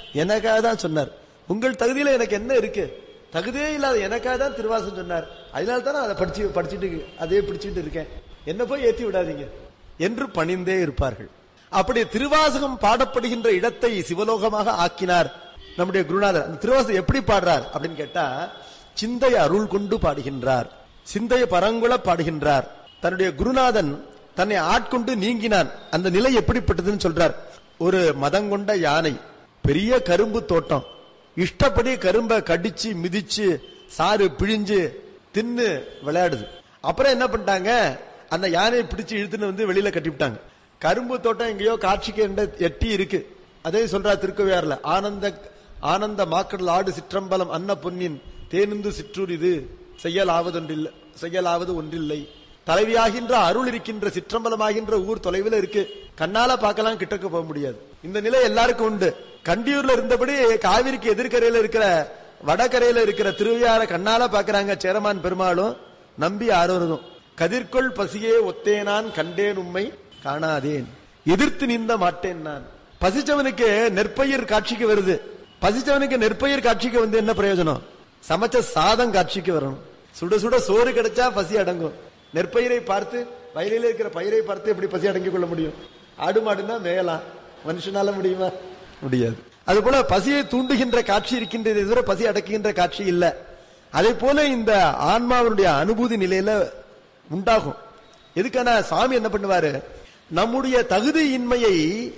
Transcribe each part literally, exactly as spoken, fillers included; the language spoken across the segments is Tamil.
எனக்காக தான் சொன்னார். உங்கள் தகுதியில எனக்கு என்ன இருக்கு? தகுதியே இல்லாத எனக்காக தான் திருவாசகம் சொன்னார். அதனால தானே அதை படிச்சு படிச்சுட்டு அதே பிடிச்சிட்டு இருக்கேன். என்ன போய் ஏற்றி விடாதீங்க என்று பணிந்தே இருப்பார்கள். அப்படி திருவாசகம் பாடப்படுகின்ற இடத்தை சிவலோகமாக ஆக்கினார் நம்முடைய குருநாதர். அந்த திருவாசகம் எப்படி பாடுறார் அப்படின்னு கேட்டா, சிந்தை அருள் கொண்டு பாடுகின்றார், சிந்தைய பரங்குல பாடுகின்றார். தன்னுடைய குருநாதன் தன்னை ஆட்கொண்டு நீங்கினான். அந்த நிலை எப்படிப்பட்டதுன்னு சொல்றார். ஒரு மதங்கொண்ட யானை, பெரிய கரும்பு தோட்டம், இஷ்டப்படி கரும்பை கடிச்சு மிதிச்சு சாறு பிழிஞ்சு தின்னு விளையாடுது. அப்புறம் என்ன பண்ணிட்டாங்க, அந்த யானையை பிடிச்சு இழுத்துன்னு வந்து வெளியில கட்டிவிட்டாங்க. கரும்பு தோட்டம் எங்கேயோ காட்சிக்கு எட்டி இருக்கு. அதே சொல்றா திருக்கோவையார்ல, ஆனந்த ஆனந்த மாக்கடல் ஆடு சிற்றம்பலம் அன்ன பொன்னின் தேனிந்து சிற்றூர் இது செய்யலாவது ஒன்றில்லை செய்யலாவது ஒன்றில்லை. தலைவியாகின்ற அருள் இருக்கின்ற சிற்றம்பலமாகின்ற ஊர் தொலைவில் இருக்கு, கண்ணால பார்க்கலாம், கிட்டக்க போக முடியாது. இந்த நிலை எல்லாருக்கும் உண்டு. கண்டியூர்ல இருந்தபடி காவிரிக்கு எதிர்கரையில இருக்கிற வடகரையில இருக்கிற திருவையார கண்ணால பாக்குறாங்க சேரமான் பெருமாளும் நம்பி ஆரோரும். கதிர்கொள் பசியே ஒத்தேனான் கண்டேன் உண்மை காணாதேன் எதிர்த்து நின்ற மாட்டேன் நான். பசிச்சவனுக்கு நெற்பயிர் காட்சிக்கு வருது. பசிச்சவனுக்கு நெற்பயிர் காட்சிக்கு வந்து என்ன பிரயோஜனம்? சமைச்ச சாதம் காட்சிக்கு வரணும். சுட சுட சோறு கிடைச்சா பசி அடங்கும். நெற்பயிரை பார்த்து வயலில் இருக்கிற பயிரை பார்த்து எப்படி பசி அடங்கிக் கொள்ள முடியும்? ஆடு மாடுன்னா மேயலாம், மனுஷனால முடியுமா? முடியாது. அது போல பசியை தூண்டுகின்ற காட்சி இருக்கின்றது, எதிர பசி அடக்குகின்ற காட்சி இல்ல. அதே போல இந்த ஆன்மாவினுடைய அனுபூதி நிலையில உண்டாகும். எதுக்கான சாமி என்ன பண்ணுவாரு, நம்முடைய தகுதியின்மையை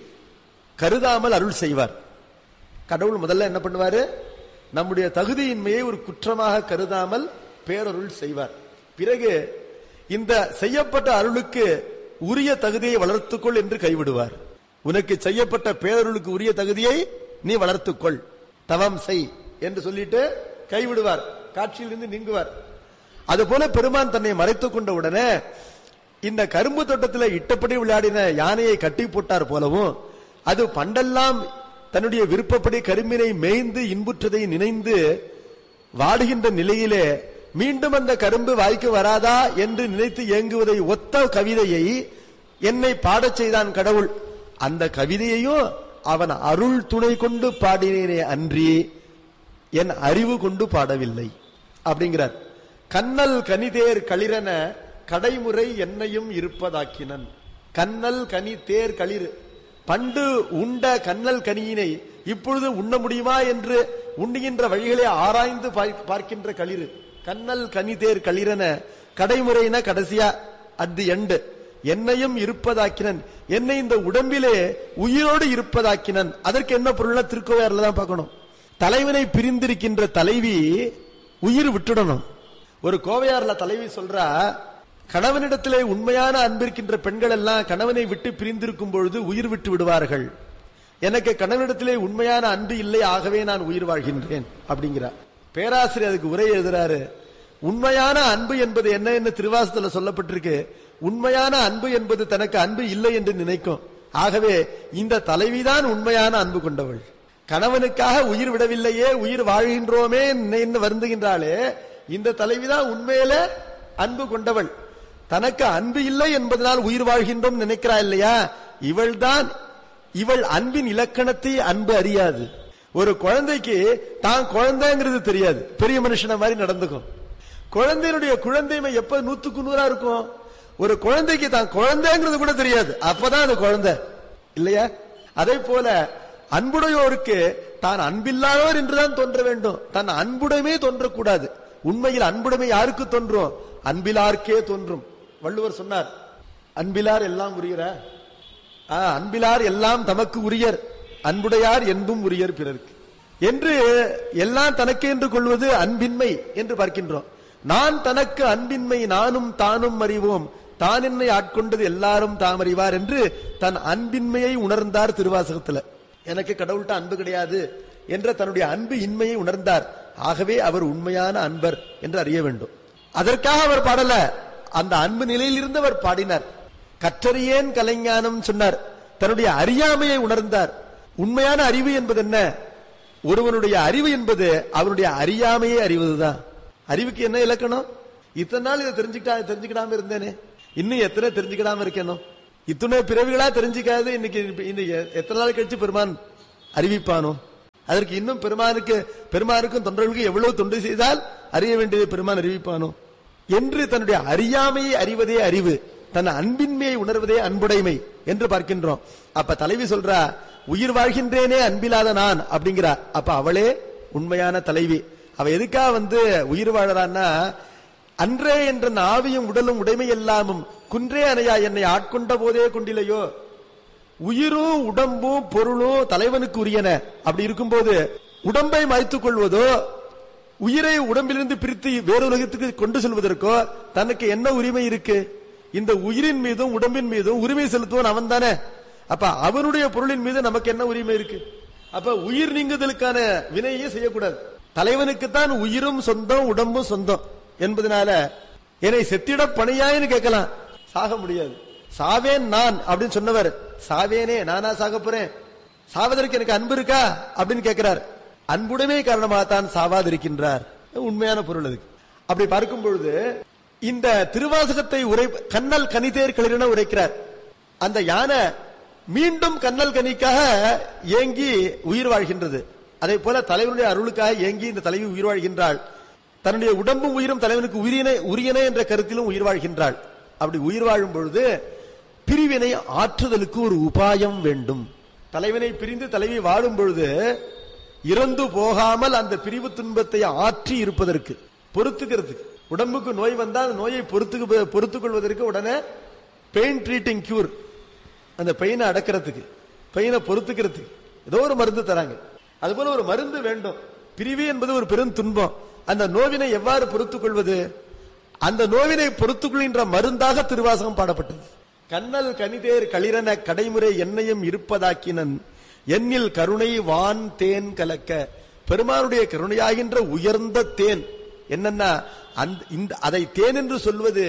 கருதாமல் அருள் செய்வார். கடவுள் முதல்ல என்ன பண்ணுவாரு, நம்முடைய தகுதியின்மையை ஒரு குற்றமாக கருதாமல் பேரருள் செய்வார். பிறகு இந்த செய்யப்பட்ட அருளுக்கு உரிய தகுதியை வளர்த்துக்கொள் என்று கைவிடுவார். உனக்கு செய்யப்பட்ட பேரருளுக்கு உரிய தகுதியை நீ வளர்த்துக்கொள், தவம் செய் என்று சொல்லிட்டு கைவிடுவார், காட்சியிலிருந்து நீங்குவார். அதுபோல பெருமான் தன்னை மறைத்துக் கொண்ட உடனே இந்த கரும்பு தோட்டத்தில் இட்டப்படி விளையாடின யானையை கட்டி போட்டார் போலவும், அது பண்டெல்லாம் தன்னுடைய விருப்பப்படி கரும்பினை மேய்ந்து இன்புற்றதை நினைந்து வாடுகின்ற நிலையிலே மீண்டும் அந்த கரும்பு வாய்க்கு வராதா என்று நினைத்து ஏங்குவதை ஒத்த கவிதையை என்னை பாடச் செய்தான் கடவுள். அந்த கவிதையையும் அவன் அருள் துணை கொண்டு பாடினேனே அன்றி என் அறிவு கொண்டு பாடவில்லை அப்படிங்கிறார். கண்ணல் கனிதேர் களிரன கடைமுறை என்னையும் இருப்பதாக்கினன். கண்ணல் கனி தேர் களிறு, பண்டு உண்ட கண்ணல் கனியினை இப்பொழுது உண்ண முடியுமா என்று உண்ணுகின்ற வழிகளை ஆராய்ந்து பார்க்கின்ற களிறு. கண்ணல் கனிதேர் களிரன கடைமுறையின கடைசியா அது எண்டு என்னையும் இருப்பதாக்கினன், என்னை இந்த உடம்பிலே உயிரோடு இருப்பதாக்கினன். அதற்கு என்ன பொருள்னா திருக்கோவையார்ல தான் பார்க்கணும். தலைவனை பிரிந்திருக்கின்ற தலைவி உயிர் விட்டுடணும். ஒரு கோவையார்ல தலைவி சொல்றா, கணவனிடத்திலே உண்மையான அன்பிருக்கின்ற பெண்கள் எல்லாம் கணவனை விட்டு பிரிந்திருக்கும் பொழுது உயிர் விட்டு விடுவார்கள். எனக்கு கணவனிடத்திலே உண்மையான அன்பு இல்லை, ஆகவே நான் உயிர் வாழ்கின்றேன் அப்படிங்கிறார். பேராசிரியர் அதுக்கு உரை எழுதுறாரு. உண்மையான அன்பு என்பது என்ன என்று திருவாசகத்துல சொல்லப்பட்டிருக்கு. உண்மையான அன்பு என்பது தனக்கு அன்பு இல்லை என்று நினைக்கும். ஆகவே இந்த தலைவிதான் உண்மையான அன்பு கொண்டவள். கணவனுக்காக உயிர் விடவில்லையே, உயிர் வாழ்கின்றோமே என்று வருந்துகின்றாளே, இந்த தலைவிதான் உண்மையில அன்பு கொண்டவள். தனக்கு அன்பு இல்லை என்பதனால் உயிர் வாழ்கின்றோம் நினைக்கிறா இல்லையா, இவள் தான். இவள் அன்பின் இலக்கணத்தை அன்பு அறியாது. ஒரு குழந்தைக்கு தான் குழந்தைங்கிறது தெரியாது, பெரிய மனுஷன மாதிரி நடந்துக்கும். குழந்தையினுடைய குழந்தைமை எப்ப நூத்துக்கு நூறா இருக்கும். ஒரு குழந்தைக்கு தான் குழந்தைங்கிறது கூட தெரியாது, அப்பதான் அது குழந்தை இல்லையா. அதே போல அன்புடையோருக்கு தான் அன்பில்லாதவர் என்றுதான் தோன்ற வேண்டும், தன் அன்புடைமே தோன்றக்கூடாது. உண்மையில் அன்புடைமை யாருக்கு தோன்றும்? அன்பிலார்க்கே தோன்றும். வள்ளுவர் சொன்னார், அன்பிலார் எல்லாம் உரியர, அன்பிலார் எல்லாம் தமக்கு உரியர், அன்புடையார் என்பும் உரியர் பிறருக்கு என்று. எல்லாம் தனக்கு என்று கொள்வது அன்பின்மை என்று பார்க்கின்றோம். நான் தனக்கு அன்பின்மை நானும் தானும் அறிவோம், தான் என்னை ஆட்கொண்டது எல்லாரும் தாம் அறிவார் என்று தன் அன்பின்மையை உணர்ந்தார் திருவாசகத்துல. எனக்கு கடவுள்கிட்ட அன்பு கிடையாது என்ற தன்னுடைய அன்பு இன்மையை உணர்ந்தார். ஆகவே அவர் உண்மையான அன்பர் என்று அறிய வேண்டும். அதற்காக அவர் பாடல, அந்த அன்பு நிலையில் இருந்து அவர் பாடினார். கற்றறியேன் கலைஞானம் சொன்னார், தன்னுடைய அறியாமையை உணர்ந்தார். உண்மையான அறிவு என்பது என்ன? ஒருவனுடைய அறிவு என்பது அவனுடைய அறியாமையை அறிவதுதான். அறிவுக்கு என்ன இலக்கணம்? இத்தனை நாள் இதை தெரிஞ்சுக்கிட்டா தெரிஞ்சுக்கிடாம இருந்தேனே, இன்னும் எத்தனை தெரிஞ்சுக்கிடாம இருக்கணும்? இத்தனை பிறவிகளா தெரிஞ்சுக்காது இன்னைக்கு எத்தனை நாள் கழிச்சு பெருமான் அறிவிப்பானோ? அதற்கு இன்னும் பெருமானுக்கு பெருமானுக்கும் தொண்டர்களுக்கு எவ்வளவு தொண்டு செய்தால் அறிய வேண்டியதை பெருமான் அறிவிப்பானோ என்று தன்னுடைய அறியாமையை அறிவதே அறிவு, தன் அன்பின்மையை உணர்வதே அன்புடைமை என்று பார்க்கின்றோம். அப்ப தலைவி சொல்றா, உயிர் வாழ்கின்றேனே அன்பில்லாத நான் அப்படிங்கிறா. அப்ப அவளே உண்மையான தலைவி. அவ எதுக்கா வந்து உயிர் வாழறான்னா, அன்றே என்ற ஆவியும் உடலும் உடைமை எல்லாமும் குன்றே அணையா என்னை ஆட்கொண்ட போதே கொண்டிலையோ, உயிரும் உடம்பும் பொருளும் தலைவனுக்கு உரியன. அப்படி இருக்கும்போது உடம்பை மாய்த்துக் கொள்வதோ உயிரை உடம்பிலிருந்து பிரித்து வேறு உலகத்துக்கு கொண்டு செல்வதற்கோ தனக்கு என்ன உரிமை இருக்கு? இந்த உயிரின் மீதும் உடம்பின் மீதும் உரிமை செலுத்துவன் அவன் தானே. அப்ப அவனுடைய பொருளின் மீது நமக்கு என்ன உரிமை இருக்கு? அப்ப உயிர் நீங்குதலுக்கான வினையே செய்யக்கூடாது. தலைவனுக்குத்தான் உயிரும் சொந்தம் உடம்பும் சொந்தம் என்பதனால என்னை செத்திட பணியாயின்னு கேட்கலாம், சாக முடியாது. சாவேன் நான் அப்படின்னு சொன்னவர் சாவேனே நானா சாக போறேன், சாவதற்கு எனக்கு அன்பு இருக்கா அப்படின்னு கேட்கிறார். அன்புடைமை காரணமாகத்தான் சாவாதிருக்கின்றார். உண்மையான பொருள் அதுக்கு. அப்படி பார்க்கும் பொழுது இந்த திருவாசகத்தை உரை கண்ணல் கனிதேர் களிரென உரைக்கிறார். அந்த யானை மீண்டும் கண்ணல் கனிக்காக ஏங்கி உயிர் வாழ்கின்றது. அதே போல தலைவனுடைய அருளுக்காக ஏங்கி இந்த தலைவி உயிர் வாழ்கின்றாள். தன்னுடைய உடம்பும் உயிரும் தலைவனுக்கு உரியன உரியன என்ற கருத்திலும் உயிர் வாழ்கின்றாள். அப்படி உயிர் வாழும் பொழுது பிரிவினை ஆற்றுதலுக்கு ஒரு உபாயம் வேண்டும். தலைவனை பிரிந்து தலைவி வாழும் பொழுது இறந்து போகாமல் அந்த பிரிவு துன்பத்தை ஆற்றி இருப்பதற்கு, பொறுத்துக்கிறதுக்கு, உடம்புக்கு நோய் வந்தால் அந்த நோயை பொறுத்து பொறுத்துக் கொள்வதற்கு உடனே பெயின் ட்ரீட்டிங் கியூர், அந்த பெயினை அடக்கிறதுக்கு, பெயினை பொறுத்துக்கிறதுக்கு ஏதோ ஒரு மருந்து தராங்க. அதுபோல ஒரு மருந்து வேண்டும். பிரிவு என்பது ஒரு பெரும் துன்பம். அந்த நோவினை எவ்வாறு பொறுத்துக் கொள்வது? அந்த நோவினை பொறுத்துக் கொள்கின்ற மருந்தாக திருவாசகம் பாடப்பட்டது. கண்ணல் கனிதேர் களிரன கடைமுறை என்னையும் இருப்பதாக்கினன் என்னில் கருணை வான் தேன் கலக்க. பெருமானுடைய கருணையாகின்ற உயர்ந்த தேன் என்னன்னா, அதை தேன் என்று சொல்வது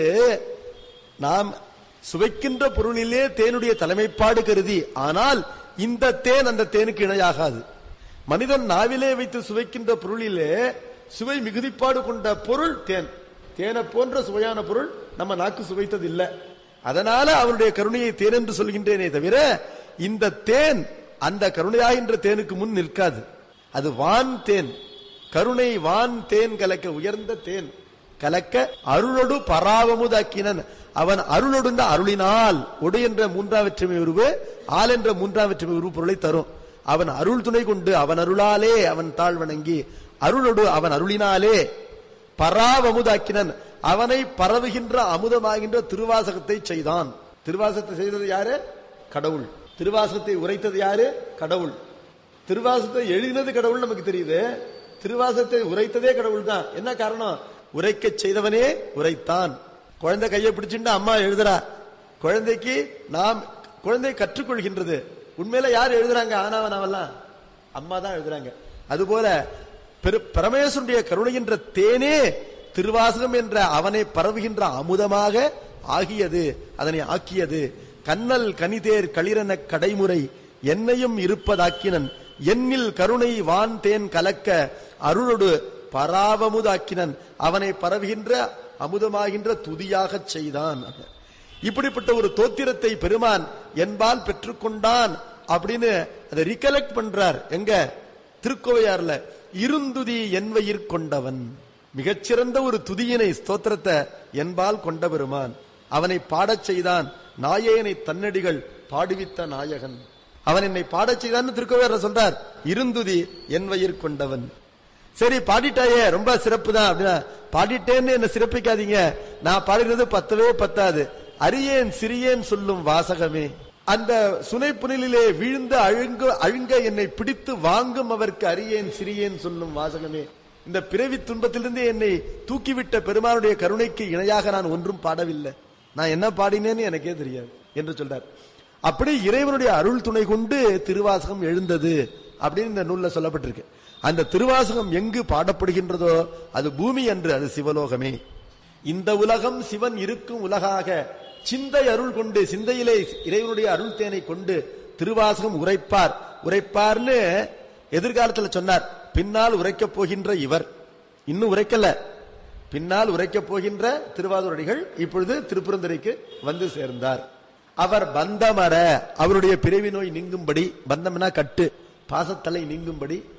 நாம் சுவைக்கின்ற பொருளிலே தேனுடைய தலைமைப்பாடு கருதி. ஆனால் இந்த தேன் அந்த தேனுக்கு இணையாகாது. மனிதன் நாவிலே வைத்து சுவைக்கின்ற பொருளிலே சுவை மிகுதிப்பாடு கொண்ட பொருள் தேன். தேனை போன்ற சுவையான பொருள் நம்ம நாக்கு சுவைத்தது இல்லை. அதனால அவருடைய கருணையை தேன் என்று சொல்கின்றேனே தவிர இந்த தேன் அந்த கருணையாகின்ற தேனுக்கு முன் நிற்காது. அது வான் தேன், கருணை வான் தேன் கலக்க, உயர்ந்த தேன் கலக்க அருளொடு பராவமுதாக்கினன். அவன் அருளொடு அருளினால், ஒடு என்ற மூன்றாம் வெற்றுமை உருவு, ஆள் என்ற மூன்றாம் வெற்றுமை உருவு பொருளை தரும். அவன் அருள் துணை கொண்டு அவன் அருளாலே அவன் தாழ் வணங்கி அருளொடு அவன் அருளினாலே பராவமுதாக்கினன், அவனை பரவுகின்ற அமுதமாகின்ற திருவாசகத்தை செய்தான். திருவாசகத்தை செய்தது யாரு? கடவுள். திருவாசகத்தை உரைத்தது யாரு? கடவுள். திருவாசகத்தை எழுதினது கடவுள் நமக்கு தெரியுது. திருவாசகத்தை உரைத்ததே கடவுள் தான். என்ன காரணம்? உரைக்க செய்தவனே உரைத்தான். குழந்தை கையை பிடிச்சுட்டு அம்மா எழுதுறா. குழந்தைக்கு நாம் குழந்தை கற்றுக்கொள்கின்றது. உண்மையில யார் எழுதுறாங்க? ஆனாவனாவெல்லாம் அம்மா தான் எழுதுறாங்க. அதுபோல பரமேஸ்வருடைய கருணைகின்ற தேனே திருவாசகம் என்ற அவனை பரவுகின்ற அமுதமாக ஆகியது, அதனை ஆக்கியது. கண்ணல் கனிதேர் களிரன கடைமுறை என்னையும் இருப்பதாக்கினன் என்னில் கருணை வான் தேன் கலக்க அருளொடு பராவமுதாக்கினன், அவனை பரவுகின்ற அமுதமாகின்ற துதியாக செய்தான். இப்படிப்பட்ட ஒரு தோத்திரத்தை பெருமான் என்பால் பெற்றுக்கொண்டான் அப்படின்னு அதை ரிகலெக்ட் பண்றார். எங்க? திருக்கோவையார்ல இருந்துதி என்வயிற் கொண்டவன். மிகச்சிறந்த ஒரு துதியினை ஸ்தோத்திரத்தை என்பால் கொண்ட பெருமான் அவனை பாடச் செய்தான். நாயேனை தன்னடிகள் பாடுவித்த நாயகன், அவன் என்னை பாடச் செய்தான் திருக்கோவையார் சொல்றார். இருந்துதி என்வயிற் கொண்டவன். சரி பாடிட்டாயே, ரொம்ப சிறப்பு தான் அப்படின்னா, பாடிட்டேன்னு என்ன சிறப்பிக்காதீங்க, நான் பாடினது பத்தவே பத்தாது. அரியேன் சிறியேன் சொல்லும் வாசகமே, அந்த சுனை புனலிலே வீழ்ந்த அழுங்க அழுங்க என்னை பிடித்து வாங்கும் அவருக்கு அரியேன் சிறியேன் சொல்லும் வாசகமே. இந்த பிறவி துன்பத்திலிருந்து என்னை தூக்கிவிட்ட பெருமானுடைய கருணைக்கு இணையாக நான் ஒன்றும் பாடவில்லை, நான் என்ன பாடினேன்னு எனக்கே தெரியாது என்று சொல்றார். அப்படி இறைவனுடைய அருள் துணை கொண்டு திருவாசகம் எழுந்தது அப்படின்னு இந்த நூல்ல சொல்லப்பட்டிருக்கு. அந்த திருவாசகம் எங்கு பாடப்படுகின்றதோ அது பூமி என்று, அது சிவலோகமே. இந்த உலகம் சிவன் இருக்கும் உலகாக சிந்தை அருள் கொண்டு, சிந்தையிலே இறைவனுடைய அருள் தேனை கொண்டு திருவாசகம் உரைப்பார். உரைப்பார்னு எதிர்காலத்தில் சொன்னார். பின்னால் உரைக்கப் போகின்ற இவர் இன்னும் உரைக்கல, பின்னால் உரைக்கப் போகின்ற திருவாதூரடிகள் இப்பொழுது திருப்புரந்துரைக்கு வந்து சேர்ந்தார். அவர் பந்தமர, அவருடைய பிறவி நோய் நீங்கும்படி, பந்தம்னா கட்டு, பாசத்தலை நீங்கும்படி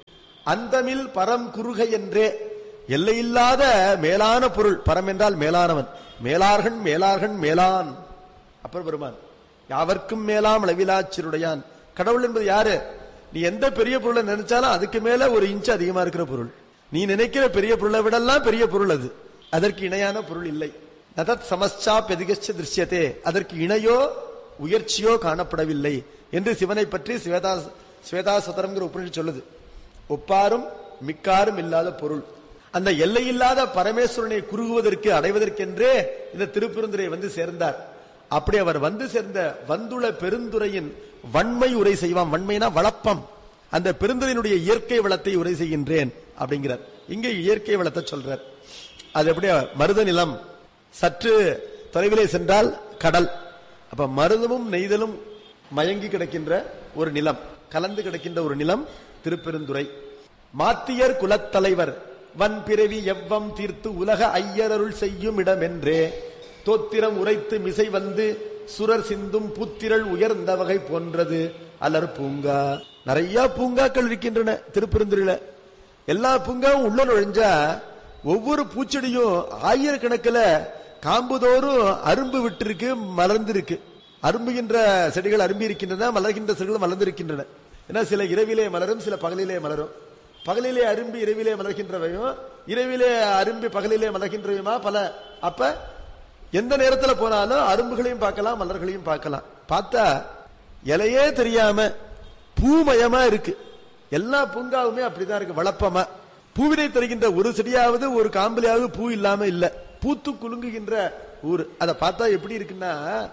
அந்தமில் பரம் குறுக என்றே, எல்லையில்லாத மேலான பொருள். பரம் என்றால் மேலானவன். மேலார்கண் மேலார்கண் மேலான் அப்பர் பெருமான். யாவர்க்கும் மேலாம் அளவிலாச்சிருடையான். கடவுள் என்பது யாரு? நீ எந்த பெரிய பொருளை நினைச்சாலும் அதுக்கு மேல ஒரு இன்ச்சு அதிகமா இருக்கிற பொருள். நீ நினைக்கிற பெரிய பொருளை விடலாம் பெரிய பொருள் அது. அதற்கு இணையான பொருள் இல்லை. நதத் சமஸ்சா பெதிகச்ச திருஷ்யத்தே, அதற்கு இணையோ உயர்ச்சியோ காணப்படவில்லை என்று சிவனை பற்றி ஸ்வேதா ஸ்வேதாசதரம்ங்கிற உபநிஷத் சொல்லுது. ஒப்பாரும் மிக்காரும் இல்லாத பொருள். அந்த எல்லையில்லாத பரமேஸ்வரனை குறுகுவதற்கு அடைவதற்கென்றே இந்த திருப்பெருந்துறை வந்து சேர்ந்தார். அப்படி அவர் வந்து சேர்ந்த வந்துள்ள பெருந்துறையின் வன்மை உரை செய்வான். வன்மைனா வளப்பம். அந்த பெருந்துறையினுடைய இயற்கை வளத்தை உரை செய்கின்றேன் அப்படிங்கிறார். இங்கே இயற்கை வளத்தை சொல்றார். அது எப்படி? மருத நிலம். சற்று தொலைவிலே சென்றால் கடல். அப்ப மருதமும் நெய்தலும் மயங்கி கிடக்கின்ற ஒரு நிலம், கலந்து கிடக்கின்ற ஒரு நிலம் திருப்பெருந்துறை. மாத்தியர் குலத்தலைவர் வன் பிறவி எவ்வம் தீர்த்து உலக ஐயரருள் செய்யும் இடம் என்றே தோத்திரம் உரைத்து மிசை வந்து சுரர் சிந்தும் புத்திரள் உயர்ந்த வகை போன்றது அலர் பூங்கா. நிறைய பூங்காக்கள் இருக்கின்றன திருப்பெருந்துறையில. எல்லா பூங்காவும் உள்ள நுழைஞ்சா ஒவ்வொரு பூச்செடியும் ஆயிரக்கணக்கில் காம்புதோறும் அரும்பு விட்டு இருக்கு, மலர்ந்து இருக்கு. அரும்புகின்ற செடிகள் அரும்பி இருக்கின்றன, மலர்கின்ற செடிகள் மலர்ந்து இருக்கின்றன. ஏன்னா சில இரவிலே மலரும், சில பகலிலே மலரும். பகலிலே அரும்பி இரவிலே மலர்கின்றவையும், இரவிலே அரும்பி பகலிலே மலர்கின்றவையுமா பல. அப்ப எந்த நேரத்தில் போனாலும் அரும்புகளையும் பார்க்கலாம், மலர்களையும் பார்க்கலாம். பார்த்தா இலையே தெரியாம பூமயமா இருக்கு. எல்லா பூங்காவுமே அப்படிதான் இருக்கு, வளப்பமா. பூவினை தருகின்ற ஒரு செடியாவது ஒரு காம்பிலையாவது பூ இல்லாம இல்ல, பூத்து குலுங்குகின்ற ஊர். அதை பார்த்தா எப்படி இருக்குன்னா,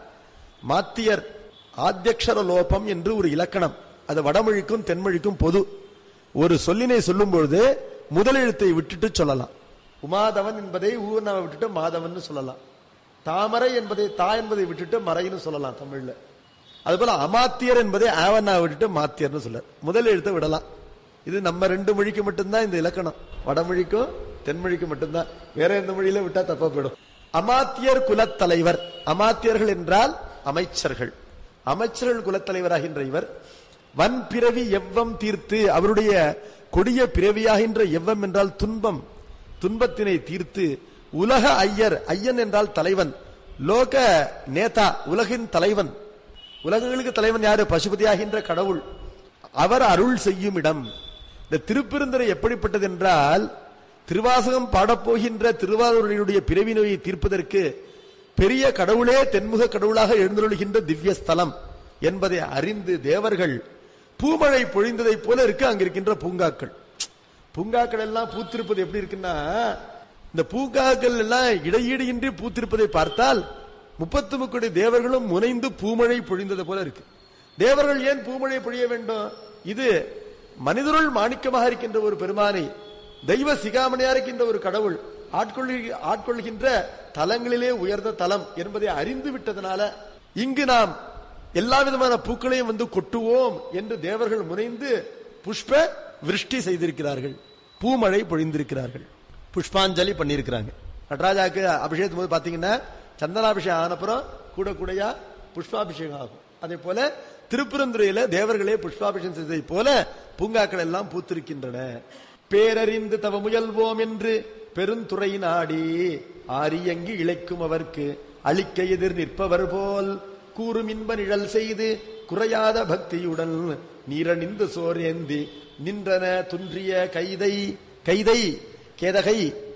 மாத்தியர் ஆத்தியக்ஷர லோபம் என்று ஒரு இலக்கணம். அது வடமொழிக்கும் தென்மொழிக்கும் பொது. ஒரு சொல்லினை சொல்லும் பொழுது முதலெழுத்தை விட்டுட்டு சொல்லலாம். உமாதவன் என்பதை ஊர்ணவை விட்டுட்டு மாதவன் சொல்லலாம். தாமரை என்பதை தா என்பதை விட்டுட்டு மறைன்னு சொல்லலாம் தமிழ்ல. அதுபோல அமாத்தியர் என்பதை ஆவண்ணா விட்டுட்டு மாத்தியர்னு சொல்ல, முதல் எழுத்தை விடலாம். இது நம்ம ரெண்டு மொழிக்கு மட்டும்தான் இந்த இலக்கணம், வடமொழிக்கும் தென்மொழிக்கு மட்டும்தான். வேற எந்த மொழியில விட்டா தப்பா போயிடும். அமாத்தியர் குலத்தலைவர். அமாத்தியர்கள் என்றால் அமைச்சர்கள். அமைச்சர்கள் குலத்தலைவராகின்ற இவர் வன் பிறவி எவ்வம் தீர்த்து, அவருடைய கொடிய பிறவியாகின்ற எவ்வம் என்றால் துன்பம், துன்பத்தினை தீர்த்து உலக ஐயர், ஐயன் என்றால் தலைவன், லோக நேதா உலகின் தலைவன். உலகங்களுக்கு தலைவன் யாரு? பசுபதியாகின்ற கடவுள். அவர் அருள் செய்யும் இடம். இந்த திருப்பெருந்துறை எப்படிப்பட்டது என்றால், திருவாசகம் பாடப்போகின்ற திருவாரூருடைய பிறவி நோயை தீர்ப்பதற்கு பெரிய கடவுளே தென்முக கடவுளாக எழுந்தருளுகின்ற திவ்ய ஸ்தலம் என்பதை அறிந்து தேவர்கள் பூமழை பொழிந்ததை போல இருக்கு அங்க இருக்கின்ற பூங்காக்கள். பூங்காக்கள் எல்லாம் பூத்திருப்பது எப்படி இருக்குன்னா, இந்த பூங்காக்கள் எல்லாம் இடையீடு இன்றி பூத்திருப்பதை பார்த்தால் முப்பத்து முக்கோடி தேவர்களும் முனைந்து பூமழை பொழிந்தது போல இருக்கு. தேவர்கள் ஏன் பூமழை பொழிய வேண்டும்? இது மனிதருள் மாணிக்கமாக இருக்கின்ற ஒரு பெருமானை, தெய்வ சிகாமணியா இருக்கின்ற ஒரு கடவுள் ஆட்கொள்ளு ஆட்கொள்கின்ற தலங்களிலே உயர்ந்த தலம் என்பதை அறிந்து விட்டதனால இங்கு நாம் எல்லா விதமான பூக்களையும் வந்து கொட்டுவோம் என்று தேவர்கள் முனைந்து புஷ்ப விருஷ்டி செய்திருக்கிறார்கள், பூமழை பொழிந்திருக்கிறார்கள், புஷ்பாஞ்சலி பண்ணியிருக்கிறாங்க. நடராஜாக்கு அபிஷேகத்தும் போது பாத்தீங்கன்னா சந்தனாபிஷேகம் ஆனப்புறம் கூட கூடையா புஷ்பாபிஷேகம் ஆகும். அதே போல திருப்பெருந்துறையில தேவர்களே புஷ்பாபிஷேகம் செய்ததை போல பூங்காக்கள் எல்லாம் பூத்திருக்கின்றன. பேரறிந்து தவ முயல்வோம் என்று பெருந்துறை நாடி ஆரியங்கி இழைக்கும் அவர்க்கு அழிக்க எதிர் நிற்பவர் போல் கூறும் இன்ப நிழல் செய்து குறையாத பக்தியுடன் நீரணிந்து சோரேந்தி நின்றன துன்றிய கைதை. கைதை கேதகை,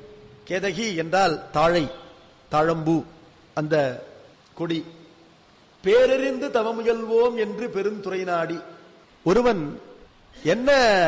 கேதகி என்றால் தாழை, தாழம்பூ அந்த கொடி. பேரறிந்து தவ முயல்வோம் என்று பெருந்துறை நாடி. ஒருவன் என்ன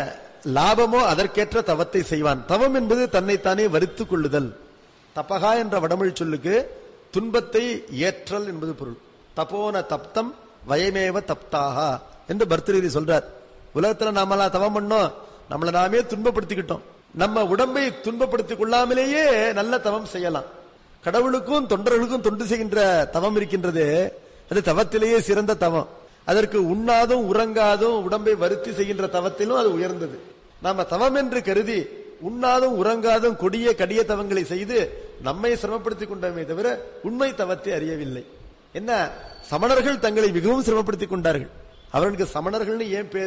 லாபமோ அதற்கேற்ற தவத்தை செய்வான். தவம் என்பது தன்னைத்தானே வருத்திக் கொள்ளுதல். தப்பகா என்ற வடமொழி சொல்லுக்கு துன்பத்தை ஏற்றல் என்பது பொருள். தபோன தப்தம் வயமேவ தப்தாகா என்று பர்தகிரி சொல்றார். உலகத்துல நாமெல்லாம் தவம் பண்ணோம், நம்மளை நாமே துன்பப்படுத்திக்கிட்டோம். நம்ம உடம்பை துன்பப்படுத்திக் கொள்ளாமலேயே நல்ல தவம் செய்யலாம். கடவுளுக்கும் தொண்டர்களுக்கும் தொண்டு செய்கின்ற தவம் இருக்கின்றது, அது தவத்திலேயே சிறந்த தவம். அதற்கு உண்ணாதும் உறங்காதும் உடம்பை வருத்தி செய்கின்ற தவத்திலும் அது உயர்ந்தது. நாம தவம் என்று கருதி உண்ணாதும் உறங்காதும் கொடிய கடிய தவங்களை செய்து நம்மை சிரமப்படுத்திக் கொண்டோமே தவிர உண்மை தவத்தை அறியவில்லை. என்ன, சமணர்கள் தங்களை மிகவும் சிரமப்படுத்திக் கொண்டார்கள். அவர்களுக்கு சமணர்கள்னு ஏன் பேரு?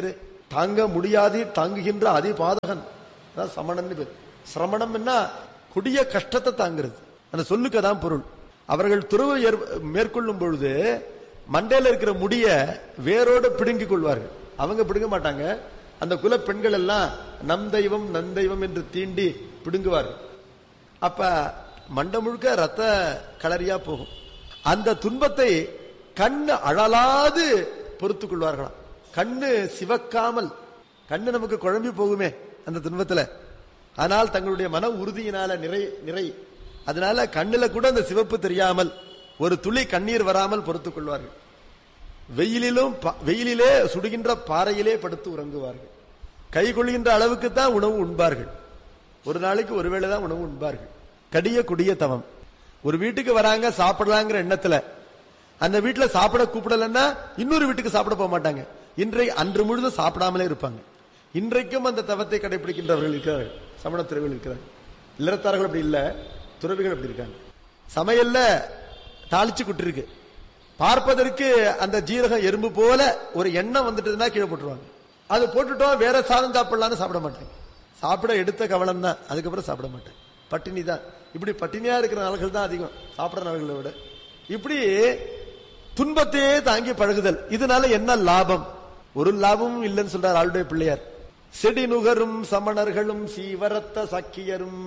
தாங்க முடியாது தாங்குகின்ற அதிபாதகன் சமணன் பேர். சிரமணம் என்ன? கொடிய கஷ்டத்தை தாங்கிறது. அந்த சொல்லுக்கு தான் பொருள். அவர்கள் துறவு மேற்கொள்ளும் பொழுது மண்டையில இருக்கிற முடிய வேரோடு பிடுங்கிக் கொள்வார்கள். அவங்க பிடுங்க மாட்டாங்க. அந்த குல பெண்கள் எல்லாம் நம் தெய்வம் நந்தெய்வம் என்று தீண்டி பிடுங்குவார்கள். அப்ப மண்டை முழுக்க ரத்த கலரியா போகும். அந்த துன்பத்தை கண்ணு அழலாது பொறுத்துக் கொள்வார்களாம். கண்ணு சிவக்காமல், கண்ணு நமக்கு குழம்பி போகுமே அந்த துன்பத்துல. ஆனால் தங்களுடைய மன உறுதியினால நிறை நிறை அதனால கண்ணுல கூட அந்த சிவப்பு தெரியாமல், ஒரு துளி கண்ணீர் வராமல் பொறுத்துக் கொள்வார்கள். வெயிலிலும் வெயிலிலே சுடுகின்ற பாறையிலே படுத்து உறங்குவார்கள். கை கொள்கின்ற அளவுக்கு தான் உணவு உண்பார்கள். ஒரு நாளைக்கு ஒருவேளை தான் உணவு உண்பார்கள். கடிய குடிய தவம். ஒரு வீட்டுக்கு வராங்க சாப்பிடலாங்கிற எண்ணத்துல, அந்த வீட்டுல சாப்பிட கூப்பிடலன்னா இன்னொரு வீட்டுக்கு சாப்பிட போக மாட்டாங்க. இன்றை அன்று முழுதும் சாப்பிடாமலே இருப்பாங்க. இன்றைக்கும் அந்த தவத்தை கடைபிடிக்கின்றவர்கள் இருக்கிறார்கள். சமண துறவிகள் இருக்கிறார்கள். இல்லறத்தார்கள் அப்படி இல்ல, துறவிகள் அப்படி இருக்காங்க. சமையல்ல தாளிச்சு குட்டிருக்கு, பார்ப்பதற்கு அந்த ஜீரகம் எறும்பு போல ஒரு எண்ணம் வந்துட்டுதுன்னா கீழே போட்டுருவாங்க. அது போட்டுட்டோம் வேற சாதம் சாப்பிடலான்னு சாப்பிட மாட்டாங்க. சாப்பிட எடுத்த கவனம் தான், அதுக்கப்புறம் சாப்பிட மாட்டாங்க. பட்டினி தான். இப்படி பட்டினியா இருக்கிற நாள்கள் தான் அதிகம் சாப்பிடுற நாள்களை விட. இப்படி துன்பத்தையே தாங்கி பழகுதல். இதனால என்ன லாபம்? ஒரு லாபமும் இல்லைன்னு சொல்றார் ஆளுடைய பிள்ளையார். செடி நுகரும் சமணர்களும் சீவரத்த சக்கியரும்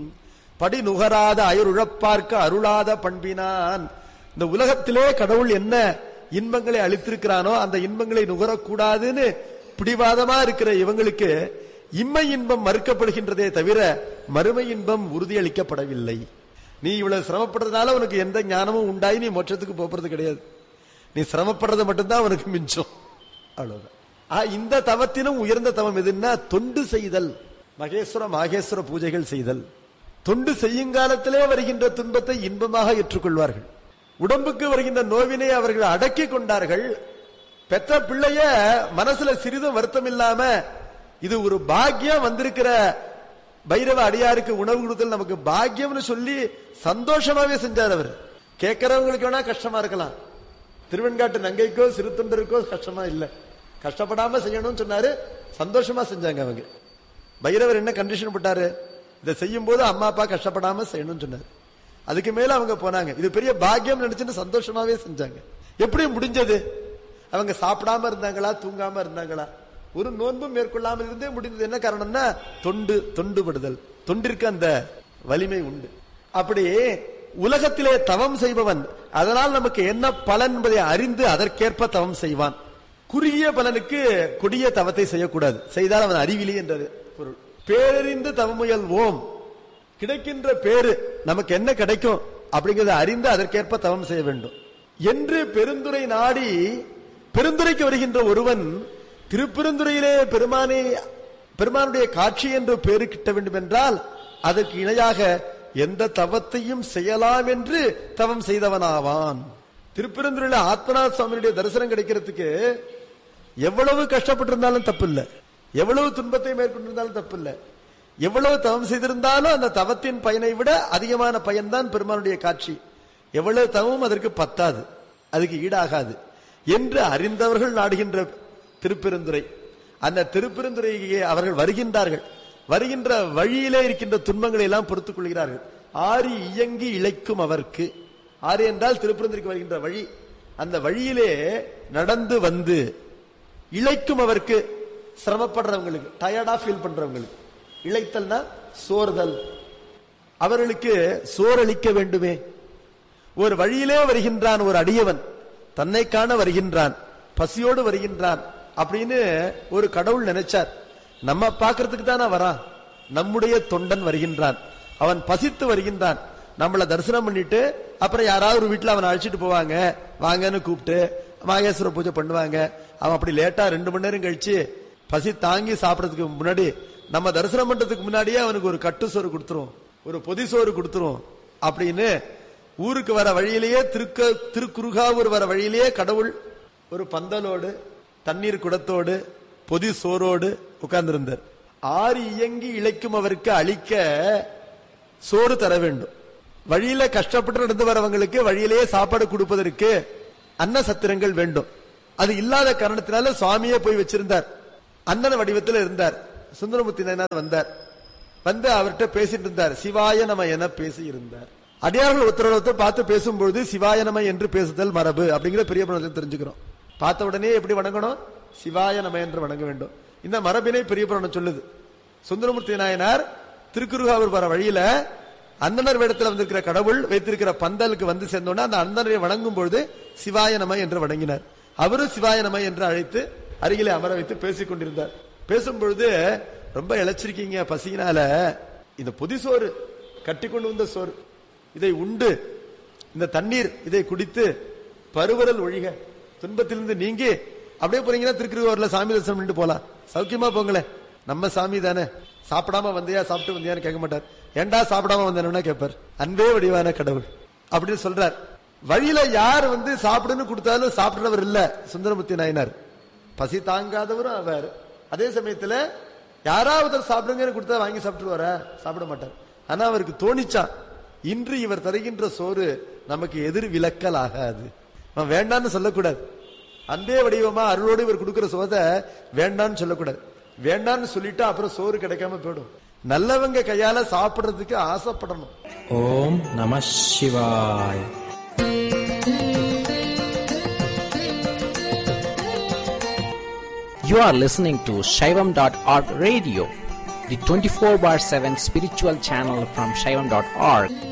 படி நுகராத அயருழப்பார்க்க அருளாத பண்பினான். இந்த உலகத்திலே கடவுள் என்ன இன்பங்களை அளித்திருக்கிறானோ அந்த இன்பங்களை நுகரக்கூடாதுன்னு பிடிவாதமா இருக்கிற இவங்களுக்கு இம்மை இன்பம் மறுக்கப்படுகின்றதே தவிர மறுமை இன்பம் உறுதியளிக்கப்படவில்லை. நீ இவ்வளவு சிரமப்படுறதுனால உனக்கு எந்த ஞானமும் உண்டாயி நீ மோட்சத்துக்கு போறது கிடையாது. நீ சிரமப்படுறது மட்டும்தான் உனக்கு மிஞ்சம். அவ்வளவுதான். இந்த தவத்தினும் உயர்ந்த தவம் எதுன்னா தொண்டு செய்தல். மகேஸ்வர மாகேஸ்வர பூஜைகள் செய்தல். தொண்டு செய்யும் காலத்திலே வருகின்ற துன்பத்தை இன்பமாக ஏற்றுக்கொள்வார்கள். உடம்புக்கு வருகின்ற நோவினை அவர்கள் அடக்கி கொண்டார்கள். பெற்ற பிள்ளைய மனசுல சிறிதும் வருத்தம் இல்லாம இது ஒரு பாக்கியம் வந்திருக்கிற பைரவ அடியாருக்கு உணவு கொடுத்தல் நமக்கு பாக்கியம்னு சொல்லி சந்தோஷமாவே செஞ்சார். அவர் கேட்கிறவங்களுக்கு வேணா கஷ்டமா இருக்கலாம். திருவெண்காட்டு நங்கைக்கோ சிறுத்தொண்டருக்கோ கஷ்டமா இல்ல, கஷ்டப்படாம செய்யணும்னு சொன்னாரு. சந்தோஷமா செஞ்சாங்க அவங்க. பைரவர் என்ன கண்டிஷன் போட்டாரு? இதை செய்யும் போது அம்மா அப்பா கஷ்டப்படாம செய்யணும்னு சொன்னாரு. அதுக்கு மேல அவங்க போனாங்க. இது பெரிய பாக்கியம் நினைச்சுன்னு சந்தோஷமாவே செஞ்சாங்க. எப்படி முடிஞ்சது? அவங்க சாப்பிடாம இருந்தாங்களா, தூங்காம இருந்தாங்களா? ஒரு நோன்பும் மேற்கொள்ளாமல் இருந்தே முடிந்தது. என்ன காரணம்னா தொண்டு, தொண்டுபடுதல். தொண்டிற்கு அந்த வலிமை உண்டு. அப்படி உலகத்திலே தவம் செய்பவன் அதனால் நமக்கு என்ன பலன் என்பதை அறிந்து அதற்கேற்ப தவம் செய்வான். குறுகிய பலனுக்கு கொடிய தவத்தை செய்யக்கூடாது. செய்தால் அவன் அறிவிலி என்றது பொருள். பேரறிந்து தவமுயல்வோம். கிடைக்கின்ற பேரு நமக்கு என்ன கிடைக்கும் அப்படிங்கறத அறிந்து அதற்கேற்ப தவம் செய்ய வேண்டும் என்று பெருந்துரை நாடி பெருந்துரைக்கு வருகின்ற ஒருவன் திருப்பெருந்துறையிலே பெருமானை பெருமானுடைய காட்சி என்று பேரு கிட்ட வேண்டும் என்றால் அதற்கு இணையாக எந்த தவத்தையும் செய்யலாம் என்று தவம் செய்தவனாவான். திருப்பெருந்துறையில ஆத்மநாத சுவாமியுடைய தரிசனம் கிடைக்கிறதுக்கு எவ்வளவு கஷ்டப்பட்டிருந்தாலும் தப்பு இல்லை, எவ்வளவு துன்பத்தை மேற்கொண்டிருந்தாலும் தப்பு இல்லை, எவ்வளவு தவம் செய்திருந்தாலும் அந்த தவத்தின் பயனை விட அதிகமான பயன்தான் பெருமானுடைய காட்சி. எவ்வளவு தவமும் அதற்கு பத்தாது, அதுக்கு ஈடாகாது என்று அறிந்தவர்கள் நாடுகின்ற திருப்பெருந்துறை. அந்த திருப்பெருந்துறையை அவர்கள் வருகின்றார்கள். வருகின்ற வழியிலே இருக்கின்ற துன்பங்களை எல்லாம் பொறுத்துக் கொள்கிறார்கள். ஆரி இயங்கி இழைக்கும் அவர்க்கு. ஆறு என்றால் திருப்பெருந்துறைக்கு வருகின்ற வழி. அந்த வழியிலே நடந்து வந்து இழைக்கும் அவருக்கு, சிரமப்படுறவங்களுக்கு, டயர்டா ஃபீல் பண்றவங்களுக்கு. இழைத்தல்னா சோர்தல். அவர்களுக்கு சோரளிக்க வேண்டுமே. ஒரு வழியிலே வருகின்றான் ஒரு அடியவன், தன்னை காண வருகின்றான், பசியோடு வருகின்றான் அப்படின்னு ஒரு கடவுள் நினைச்சார். நம்ம பாக்குறதுக்கு தானே வரான். நம்முடைய தொண்டன் வருகின்றான், அவன் பசித்து வருகின்றான். நம்மள தரிசனம் பண்ணிட்டு அப்புறம் யாராவது ஒரு வீட்டுல அவனை அழைச்சிட்டு போவாங்க, வாங்கன்னு கூப்பிட்டு மாகேஸ்வர பூஜை பண்ணுவாங்க. அவன் அப்படி லேட்டா ரெண்டு மணி நேரம் கழிச்சு பசி தாங்கி சாப்பிடறதுக்கு முன்னாடி நம்ம தரிசனம் பண்றதுக்கு முன்னாடியே அவனுக்கு ஒரு கட்டு சோறு கொடுத்துரும், ஒரு பொதி சோறு கொடுத்துரும் அப்படின்னு ஊருக்கு வர வழியிலேயே திருக்கு திருக்குறுகாவூர் வர வழியிலேயே கடவுள் ஒரு பந்தலோடு தண்ணீர் குடத்தோடு பொதி சோரோடு உட்கார்ந்திருந்தார். ஆறு இயங்கி இழைக்கும் அவருக்கு அளிக்க சோறு தர வேண்டும். வழியில கஷ்டப்பட்டு நடந்து வரவங்களுக்கு வழியிலேயே சாப்பாடு கொடுப்பதற்கு அன்ன சத்திரங்கள் வேண்டும். அது இல்லாத காரணத்தினால சுவாமியே போய் வச்சிருந்தார். அண்ணன வடிவத்தில் இருந்தார். சுந்தரமூர்த்தி நாயனார் வந்தார். வந்து அவர்கிட்ட பேசிட்டு இருந்தார். சிவாய நம என பேசி இருந்தார். அடியார்கள் ஒருத்தர் ஒருத்தர் பார்த்து பேசும்பொழுது சிவாய நம என்று பேசுதல் மரபு அப்படிங்கிற பெரிய புராணத்தில் தெரிஞ்சுக்கிறோம். பார்த்த உடனே எப்படி வணங்கணும்? சிவாய நம என்று வணங்க வேண்டும். இந்த மரபினை பெரிய புராணம் சொல்லுது. சுந்தரமூர்த்தி நாயனார் திருக்குறுகாவூர் வர வழியில அந்தனர் வேடத்தில் வந்திருக்கிற கடவுள் வைத்திருக்கிற பந்தலுக்கு வந்து சேர்ந்தோன்னா அந்த அந்தனரை வணங்கும் பொழுது சிவாய நம என்று வணங்கினார். அவரும் சிவாய நம என்று அழைத்து அருகிலே அமர வைத்து பேசிக் கொண்டிருந்தார். பேசும் பொழுது ரொம்ப இழைச்சிருக்கீங்க பசியினால, இந்த பொதி சோறு கட்டி கொண்டு வந்த சோறு இதை உண்டு, இந்த தண்ணீர் இதை குடித்து பருவரல் ஒழிக, துன்பத்திலிருந்து நீங்கி அப்படியே போறீங்கன்னா திருக்குறுவாரூர்ல சாமி தரிசனம் பண்ணிட்டு போலாம். சௌக்கியமா போங்களேன், நம்ம சாமி தானே, சாப்பிடாம வந்தியா சாப்பிட்டு வந்தியான்னு கேட்க மாட்டார். ஏண்டா சாப்பிடாம வந்தேன்னா கேட்பார். அன்பே வடிவான கடவுள் அப்படின்னு சொல்றார். வழியில யார் வந்து சாப்பிடுன்னு கொடுத்தாலும் சாப்பிடுறவர் இல்ல சுந்தரமூர்த்தி நாயனார். பசி தாங்காதவரும் அவர். அதே சமயத்துல யாராவது சாப்பிடுங்கன்னு கொடுத்தா வாங்கி சாப்பிட்டுருவாரா? சாப்பிட மாட்டார். ஆனா அவருக்கு தோணிச்சான், இன்று இவர் தருகின்ற சோறு நமக்கு எதிர் விலக்கல் ஆகாது, அவன் வேண்டான்னு சொல்லக்கூடாது. அன்பே வடிவமா அருளோடு இவர் கொடுக்கிற சோதை வேண்டான்னு சொல்லக்கூடாது. வேண்டான்னு சொல்லிட்டு அப்புறம் சோறு கிடைக்காம போயிடும். நல்லவங்க கையால சாப்பிடுறதுக்கு ஆசைப்படணும். ஓம் நம சிவாய். You are listening to Shaivam dot org radio, the twenty-four bar seven spiritual channel from Shaivam dot org.